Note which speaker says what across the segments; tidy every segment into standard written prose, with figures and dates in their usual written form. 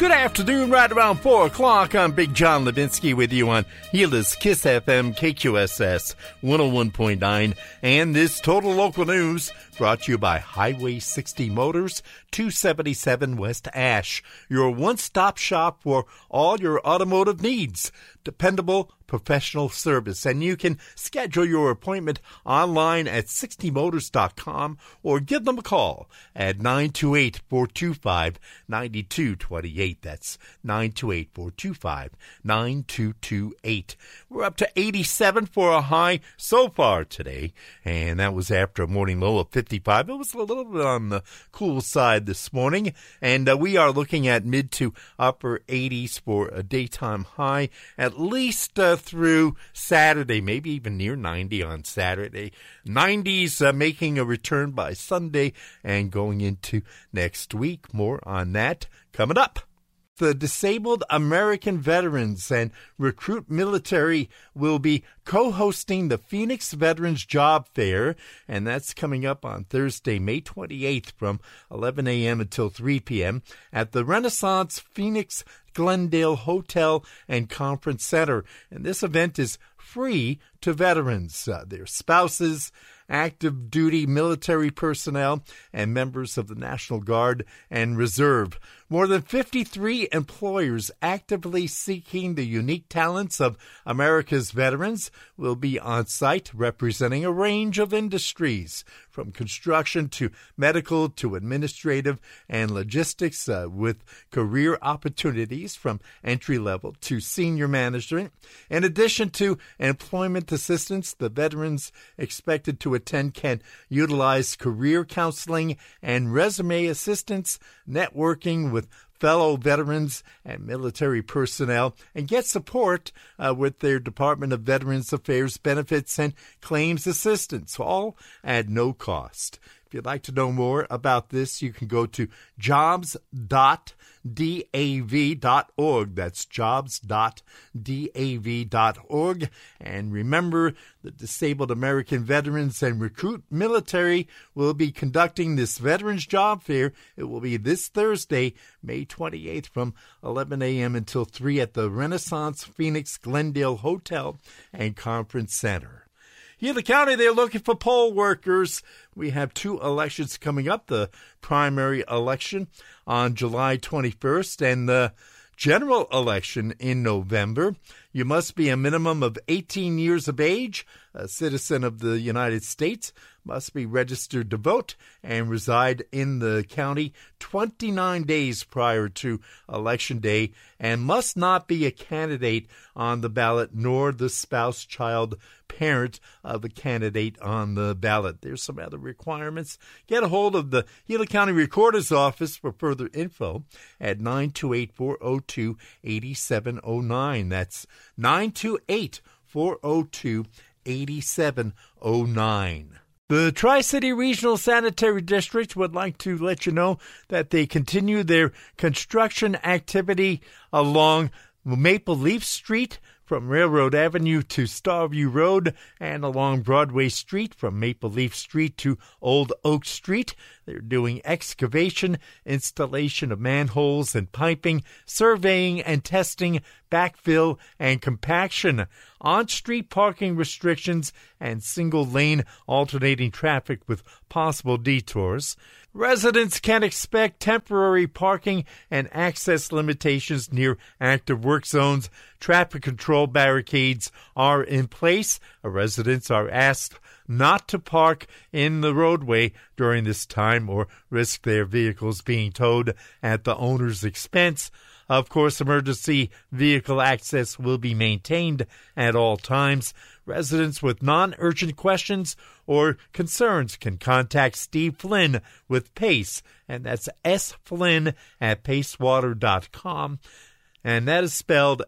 Speaker 1: Good afternoon, right around 4 o'clock. I'm Big John Levinsky with you on Gila's Kiss FM KQSS 101.9. And this Total Local News brought to you by Highway 60 Motors, 277 West Ash, your one-stop shop for all your automotive needs. Dependable professional service, and you can schedule your appointment online at 60motors.com or give them a call at 928-425-9228. That's 928-425-9228. We're up to 87 for a high so far today, and that was after a morning low of 55. It was a little bit on the cool side this morning, and we are looking at mid to upper 80s for a daytime high, at least through Saturday, maybe even near 90 on Saturday. 90s making a return by Sunday and going into next week. More on that coming up. The Disabled American Veterans and Recruit Military will be co-hosting the Phoenix Veterans Job Fair, and that's coming up on Thursday, May 28th from 11 a.m. until 3 p.m. at the Renaissance Phoenix Glendale Hotel and Conference Center. And this event is free to veterans, their spouses, active duty military personnel, and members of the National Guard and Reserve. More than 53 employers actively seeking the unique talents of America's veterans will be on site, representing a range of industries, from construction to medical to administrative and logistics, with career opportunities from entry level to senior management. In addition to employment assistance, the veterans expected to attend can utilize career counseling and resume assistance, networking with fellow veterans and military personnel, and get support with their Department of Veterans Affairs benefits and claims assistance, all at no cost. If you'd like to know more about this, you can go to jobs.dav.org. That's jobs.dav.org. And remember, the Disabled American Veterans and Recruit Military will be conducting this Veterans Job Fair. It will be this Thursday, May 28th from 11 a.m. until 3 at the Renaissance Phoenix Glendale Hotel and Conference Center. Gila County, they're looking for poll workers. We have two elections coming up, the primary election on July 21st and the general election in November. You must be a minimum of 18 years of age, a citizen of the United States, must be registered to vote, and reside in the county 29 days prior to Election Day, and must not be a candidate on the ballot nor the spouse, child, parent of a candidate on the ballot. There's some other requirements. Get a hold of the Gila County Recorder's Office for further info at 928-402-8709. That's 928-402-8709. The Tri-City Regional Sanitary District would like to let you know that they continue their construction activity along Maple Leaf Street from Railroad Avenue to Starview Road, and along Broadway Street from Maple Leaf Street to Old Oak Street. They're doing excavation, installation of manholes and piping, surveying and testing, backfill and compaction, on-street parking restrictions, and single-lane alternating traffic with possible detours. Residents can expect temporary parking and access limitations near active work zones. Traffic control barricades are in place. Residents are asked not to park in the roadway during this time or risk their vehicles being towed at the owner's expense. Of course, emergency vehicle access will be maintained at all times. Residents with non-urgent questions or concerns can contact Steve Flynn with PACE, and that's sflynn@pacewater.com. And that is spelled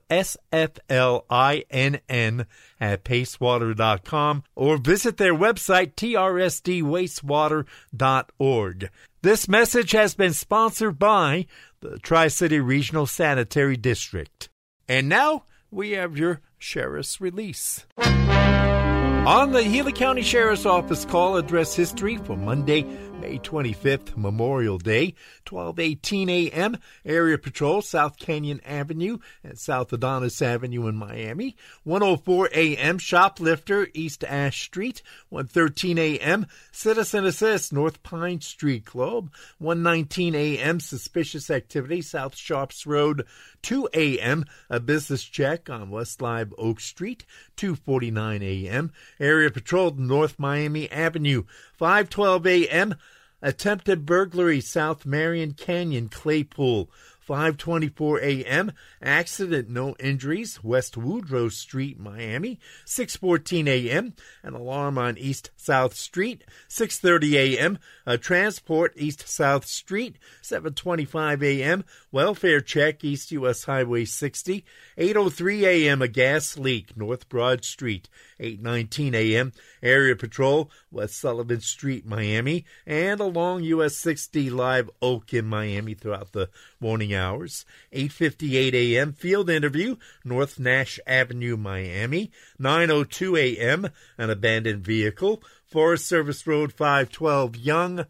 Speaker 1: SFLINN at pacewater.com, or visit their website, trsdwastewater.org. This message has been sponsored by the Tri-City Regional Sanitary District. And now we have your Sheriff's Release. On the Gila County Sheriff's Office call address history for Monday, May 25th, Memorial Day, 12:18 a.m., Area Patrol, South Canyon Avenue and South Adonis Avenue in Miami. 1:04 a.m., Shoplifter, East Ash Street. 1:13 a.m., Citizen Assist, North Pine Street Globe. 1:19 a.m., Suspicious Activity, South Sharps Road. 2 a.m., a business check on West Live Oak Street. 2:49 a.m., Area Patrol, North Miami Avenue. 5:12 a.m., attempted burglary, South Marion Canyon, Claypool. 5:24 a.m., accident, no injuries, West Woodrow Street, Miami. 6:14 a.m., an alarm on East South Street. 6:30 a.m., a transport, East South Street. 7:25 a.m., welfare check, East U.S. Highway 60. 8:03 a.m., a gas leak, North Broad Street. 8:19 a.m., Area Patrol, West Sullivan Street, Miami, and along U.S. 60 Live Oak in Miami throughout the morning hours. 8:58 a.m., field interview, North Nash Avenue, Miami. 9:02 a.m., an abandoned vehicle, Forest Service Road 512 Young.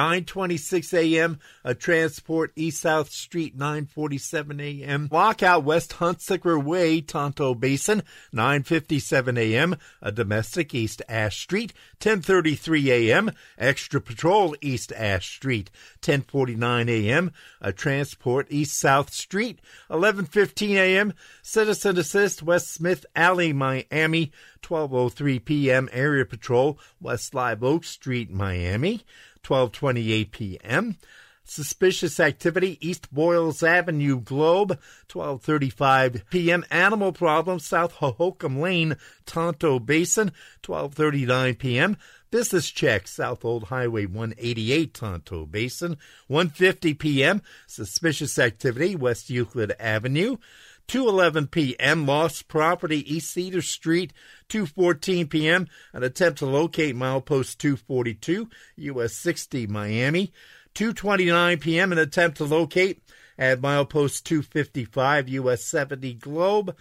Speaker 1: 9:26 a.m., a transport, East South Street. 9:47 a.m., lockout, West Hunsaker Way, Tonto Basin. 9:57 a.m., a domestic, East Ash Street. 10:33 a.m., extra patrol, East Ash Street. 10:49 a.m., a transport, East South Street. 11:15 a.m., Citizen Assist, West Smith Alley, Miami. 12:03 p.m., Area Patrol, West Live Oak Street, Miami. 12:28 p.m., Suspicious Activity, East Boyles Avenue, Globe. 12:35 p.m., Animal Problem, South Hohokam Lane, Tonto Basin. 12:39 p.m., Business Check, South Old Highway 188, Tonto Basin. 1:50 p.m., Suspicious Activity, West Euclid Avenue. 2:11 p.m., lost property, East Cedar Street. 2:14 p.m., an attempt to locate milepost 242, U.S. 60, Miami. 2:29 p.m., an attempt to locate at milepost 255, U.S. 70, Globe.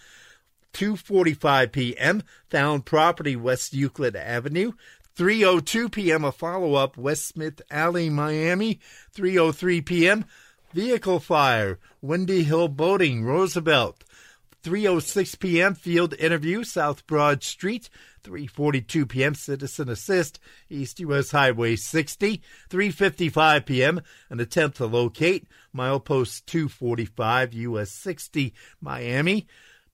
Speaker 1: 2:45 p.m., found property, West Euclid Avenue. 3:02 p.m., a follow-up, West Smith Alley, Miami. 3:03 p.m., vehicle fire, Windy Hill Boating, Roosevelt. 3:06 p.m., field interview, South Broad Street. 3:42 p.m., Citizen Assist, East U.S. Highway 60. 3:55 p.m., an attempt to locate, milepost 245, U.S. 60, Miami.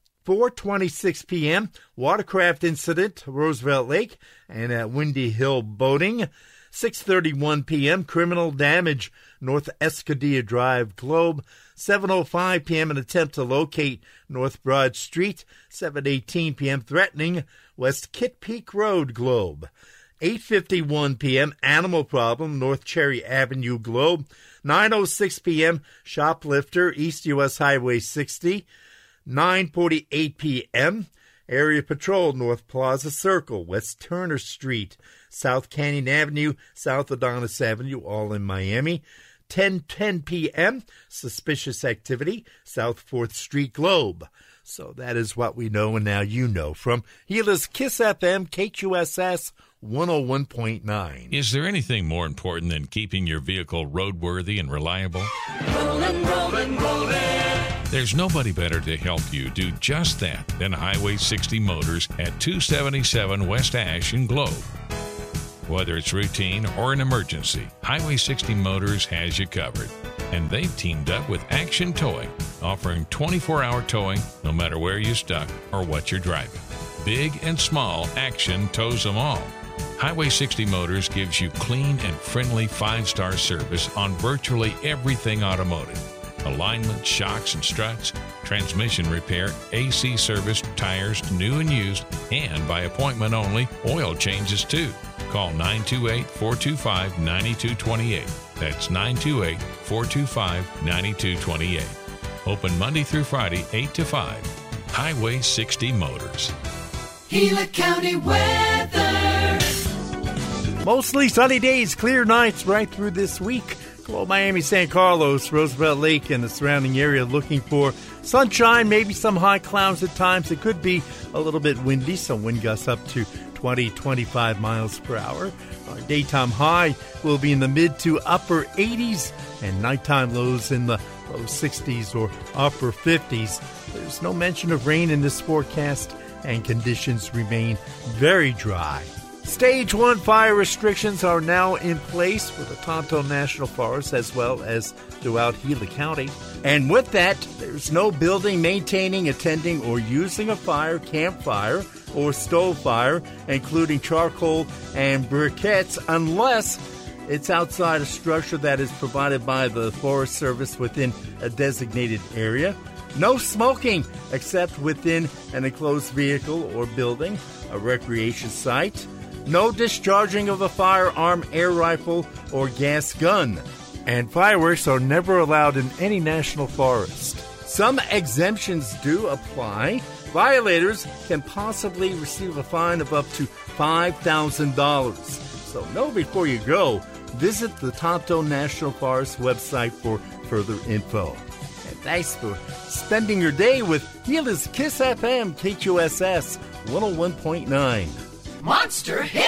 Speaker 1: 4:26 p.m., watercraft incident, Roosevelt Lake, and at Windy Hill Boating. 6:31 p.m., criminal damage, North Escudilla Drive, Globe. 7:05 p.m., an attempt to locate, North Broad Street. 7:18 p.m., threatening, West Kit Peak Road, Globe. 8:51 p.m., animal problem, North Cherry Avenue, Globe. 9:06 p.m., shoplifter, East U.S. Highway 60. 9:48 p.m., Area Patrol, North Plaza Circle, West Turner Street, South Canyon Avenue, South Adonis Avenue, all in Miami. 10:10 p.m., Suspicious Activity, South 4th Street, Globe. So that is what we know, and now you know from Gila's Kiss FM, KQSS 101.9.
Speaker 2: Is there anything more important than keeping your vehicle roadworthy and reliable?
Speaker 3: Rollin', rollin', rollin'.
Speaker 2: There's nobody better to help you do just that than Highway 60 Motors at 277 West Ash in Globe. Whether it's routine or an emergency, Highway 60 Motors has you covered. And they've teamed up with Action Towing, offering 24-hour towing no matter where you're stuck or what you're driving. Big and small, Action tows them all. Highway 60 Motors gives you clean and friendly 5-star service on virtually everything automotive. Alignment, shocks and struts, transmission repair, AC service, tires, new and used, and by appointment only, oil changes too. Call 928-425-9228. That's 928-425-9228. Open Monday through Friday, 8 to 5. Highway 60 Motors.
Speaker 3: Gila County weather.
Speaker 1: Mostly sunny days, clear nights right through this week. Miami, San Carlos, Roosevelt Lake, and the surrounding area looking for sunshine, maybe some high clouds at times. It could be a little bit windy, some wind gusts up to 20-25 miles per hour. Our daytime high will be in the mid to upper 80s and nighttime lows in the low 60s or upper 50s. There's no mention of rain in this forecast, and conditions remain very dry. Stage 1 fire restrictions are now in place for the Tonto National Forest as well as throughout Gila County. And with that, there's no building, maintaining, attending, or using a fire, campfire, or stove fire, including charcoal and briquettes, unless it's outside a structure that is provided by the Forest Service within a designated area. No smoking except within an enclosed vehicle or building, a recreation site. No discharging of a firearm, air rifle, or gas gun. And fireworks are never allowed in any national forest. Some exemptions do apply. Violators can possibly receive a fine of up to $5,000. So know before you go. Visit the Tonto National Forest website for further info. And thanks for spending your day with Gila's Kiss FM KQSS 101.9.
Speaker 3: Monster Hit